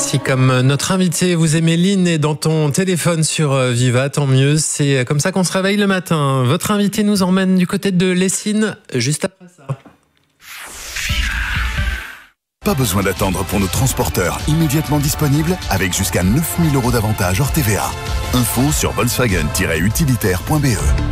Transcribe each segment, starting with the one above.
Si comme notre invité, vous aimez Lynn et dans ton téléphone sur Viva, tant mieux. C'est comme ça qu'on se réveille le matin. Votre invité nous emmène du côté de Lessines, juste après ça. Pas besoin d'attendre pour nos transporteurs immédiatement disponibles avec jusqu'à 9 000 € d'avantages hors TVA. Info sur volkswagen-utilitaire.be.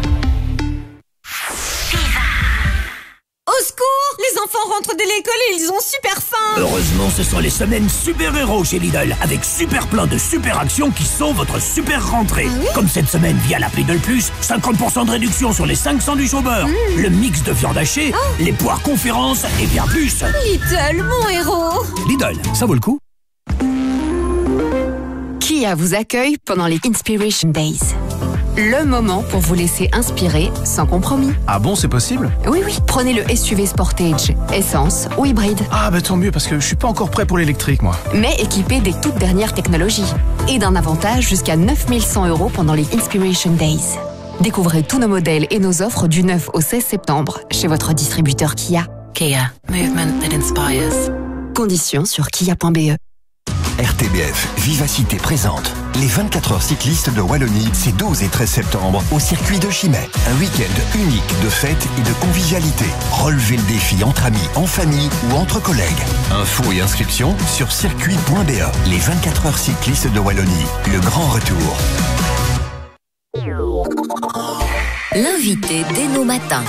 Au secours! Les enfants rentrent de l'école et ils ont super faim! Heureusement, ce sont les semaines super-héros chez Lidl, avec super plein de super actions qui sont votre super rentrée. Ah oui? Comme cette semaine via l'appli Lidl Plus, 50% de réduction sur les 5 sandwichs au beurre, le mix de viande hachée, les poires conférences et bien plus. Lidl, mon héros! Lidl, ça vaut le coup. Kia vous accueille pendant les Inspiration Days. Le moment pour vous laisser inspirer sans compromis. Ah bon, c'est possible? Oui, prenez le SUV Sportage, essence ou hybride. Ah bah tant mieux, parce que je suis pas encore prêt pour l'électrique, moi. Mais équipé des toutes dernières technologies. Et d'un avantage jusqu'à 9 100 € pendant les Inspiration Days. Découvrez tous nos modèles et nos offres du 9 au 16 septembre chez votre distributeur Kia. Kia, movement that inspires. Conditions sur kia.be. RTBF Vivacité présente les 24 heures cyclistes de Wallonie, ces 12 et 13 septembre au circuit de Chimay. Un week-end unique de fêtes et de convivialité. Relevez le défi entre amis, en famille ou entre collègues. Infos et inscriptions sur circuit.be. Les 24 heures cyclistes de Wallonie, le grand retour. L'invité dès nos matins.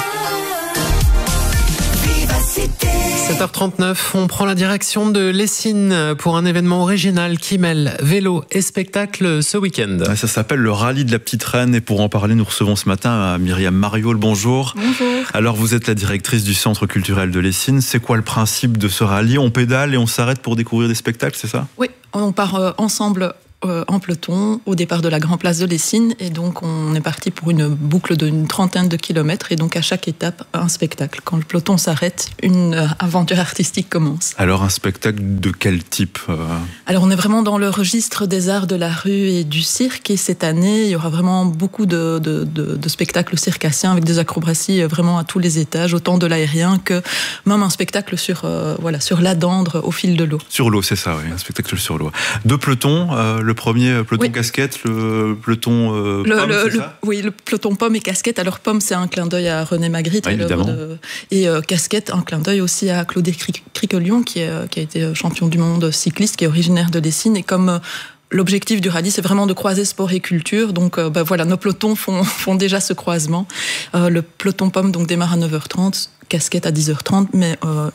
7h39, on prend la direction de Lessines pour un événement original qui mêle vélo et spectacle ce week-end. Ça s'appelle le Rallye de la Petite Reine et pour en parler, nous recevons ce matin Myriam Mariol. Bonjour. Bonjour. Alors vous êtes la directrice du Centre culturel de Lessines. C'est quoi le principe de ce rallye? On pédale et on s'arrête pour découvrir des spectacles, c'est ça? Oui, on part ensemble en peloton au départ de la Grand Place de Lessines et donc on est parti pour une boucle d'une 30aine de kilomètres et donc à chaque étape un spectacle. Quand le peloton s'arrête, une aventure artistique commence. Alors un spectacle de quel type? Alors on est vraiment dans le registre des arts de la rue et du cirque et cette année il y aura vraiment beaucoup de spectacles circassiens avec des acrobaties vraiment à tous les étages, autant de l'aérien que même un spectacle sur la dendre au fil de l'eau. Sur l'eau, c'est ça, oui, un spectacle sur l'eau. Deux pelotons. Le premier peloton casquette, le peloton pomme, c'est ça? Oui, le peloton pomme et casquette. Alors pomme, c'est un clin d'œil à René Magritte. Ah, évidemment. Et casquette, un clin d'œil aussi à Claude Cricolion, qui a été champion du monde cycliste, qui est originaire de Lessines. Et comme l'objectif du rallye, c'est vraiment de croiser sport et culture. Donc nos pelotons font déjà ce croisement. Le peloton pomme donc démarre à 9h30. Casquette à 10h30, mais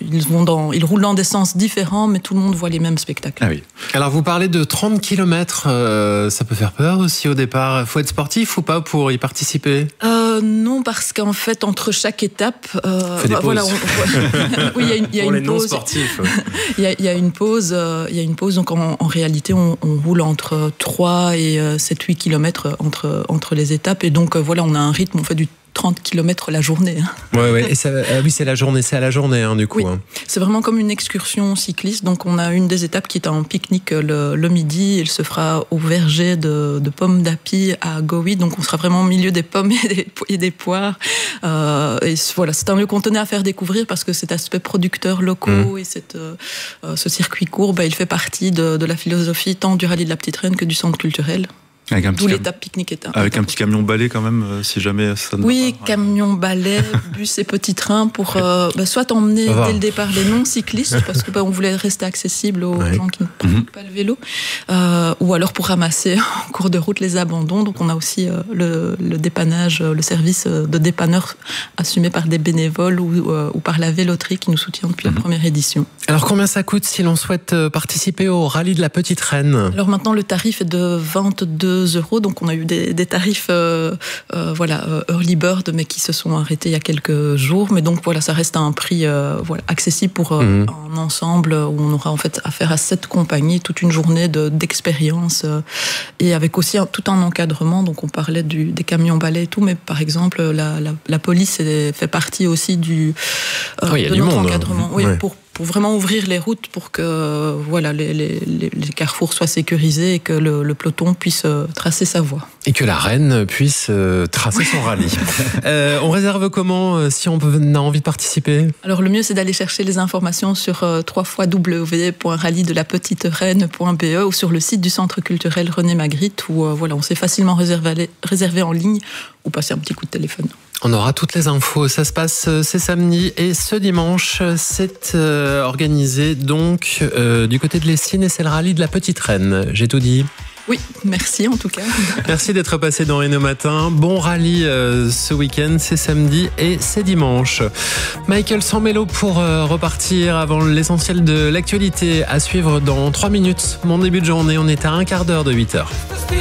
ils roulent dans des sens différents, mais tout le monde voit les mêmes spectacles. Ah oui. Alors vous parlez de 30 km, ça peut faire peur aussi au départ. Faut être sportif ou pas pour y participer? Non, parce qu'en fait, entre chaque étape, Fait des pauses. Oui, il y a pour une les non pause. sportifs. Il y a une pause. Donc en réalité, on roule entre 3 et 7-8 km entre les étapes. Et donc on a un rythme, on fait du 30 km la journée. Ouais. Et ça, oui, c'est la journée, du coup. Oui. C'est vraiment comme une excursion cycliste. Donc, on a une des étapes qui est un pique-nique le midi. Il se fera au verger de pommes d'api à Gowi. Donc, on sera vraiment au milieu des pommes et des poires. Et voilà, c'est un lieu qu'on tenait à faire découvrir parce que cet aspect producteurs locaux et ce circuit court, il fait partie de la philosophie tant du Rallye de la Petite Reine que du centre culturel. D'où l'étape pique-nique est avec un petit camion balai quand même, si jamais ça ne Oui, va pas. camion balai, bus et petits trains pour soit emmener dès le départ les non-cyclistes, parce que on voulait rester accessible aux gens qui ne pratiquent pas le vélo, ou alors pour ramasser en cours de route les abandons. Donc on a aussi le dépannage, le service de dépanneur assumé par des bénévoles ou par la Véloterie qui nous soutient depuis la première édition. Alors combien ça coûte si l'on souhaite participer au Rallye de la Petite Reine? Alors maintenant le tarif est de 22 €, donc on a eu des tarifs early bird mais qui se sont arrêtés il y a quelques jours, mais donc ça reste à un prix accessible pour un ensemble où on aura en fait affaire à 7 compagnies, toute une journée d'expérience et avec aussi tout un encadrement. Donc on parlait des camions balais et tout, mais par exemple la police fait partie aussi de notre encadrement. Oui, pour vraiment ouvrir les routes pour que voilà, les carrefours soient sécurisés et que le peloton puisse tracer sa voie. Et que la reine puisse tracer son rallye. On réserve comment si on a envie de participer? Alors le mieux c'est d'aller chercher les informations sur www.rallye-de-la-petite-reine.be ou sur le site du Centre culturel René Magritte où voilà, on sait facilement réserver en ligne ou passer un petit coup de téléphone. On aura toutes les infos. Ça se passe ce samedi et ce dimanche. C'est organisé donc du côté de Lessines et c'est le rallye de la Petite Reine. J'ai tout dit. Oui, merci en tout cas. Merci d'être passé dans Reno Matin. Bon rallye ce week-end, c'est samedi et c'est dimanche. Michael Sambello pour repartir avant l'essentiel de l'actualité à suivre dans 3 minutes. Mon début de journée, on est à un quart d'heure de 8h.